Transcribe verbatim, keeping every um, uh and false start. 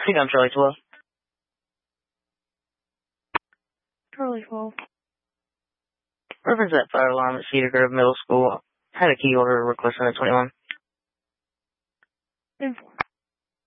think I'm Charlie twelve. Charlie twelve. Reference that fire alarm at Cedar Grove Middle School. Had a key order request on the twenty-one. Inform.